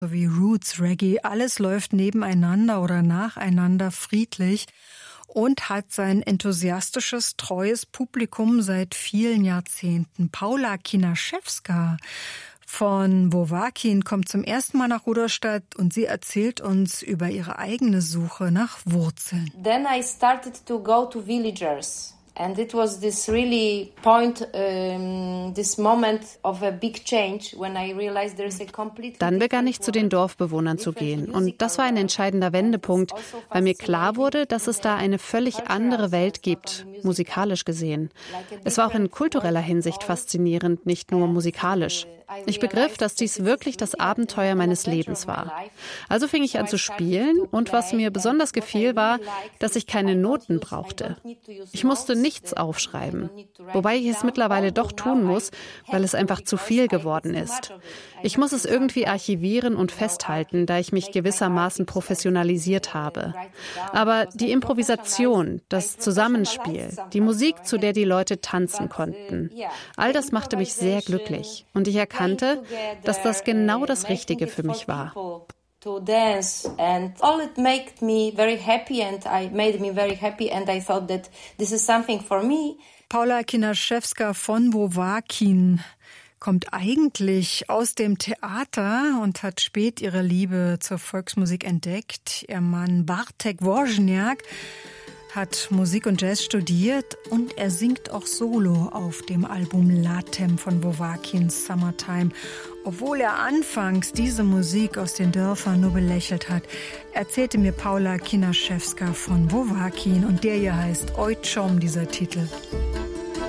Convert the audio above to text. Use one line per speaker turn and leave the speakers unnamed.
Wie Roots Reggae, alles läuft nebeneinander oder nacheinander friedlich und hat sein enthusiastisches, treues Publikum seit vielen Jahrzehnten. Paula Kinaschewska von Wowakin kommt zum ersten Mal nach Rudolstadt und sie erzählt uns über ihre eigene Suche nach Wurzeln.
Then I started to go to villagers. And it was this really this moment of a big change when I realized there's a completely.
Dann begann ich zu den Dorfbewohnern zu gehen und das war ein entscheidender Wendepunkt, weil mir klar wurde, dass es da eine völlig andere Welt gibt, musikalisch gesehen. Es war auch in kultureller Hinsicht faszinierend, nicht nur musikalisch. Ich begriff, dass dies wirklich das Abenteuer meines Lebens war. Also fing ich an zu spielen und was mir besonders gefiel war, dass ich keine Noten brauchte. Ich musste nichts aufschreiben, wobei ich es mittlerweile doch tun muss, weil es einfach zu viel geworden ist. Ich muss es irgendwie archivieren und festhalten, da ich mich gewissermaßen professionalisiert habe. Aber die Improvisation, das Zusammenspiel, die Musik, zu der die Leute tanzen konnten, all das machte mich sehr glücklich und ich erkannte, dass das genau das Richtige für mich war.
To dance and all it made me very happy and I made me very happy and I thought that this is something for me.
Paula Kinaschewska von Wowakin kommt eigentlich aus dem Theater und hat spät ihre Liebe zur Volksmusik entdeckt. Ihr Mann Bartek Wozniak hat Musik und Jazz studiert und er singt auch solo auf dem Album Latem von Wowakins Summertime. Obwohl er anfangs diese Musik aus den Dörfern nur belächelt hat, erzählte mir Paula Kinaschewska von Wowakin und der hier heißt Oj Chom, dieser Titel.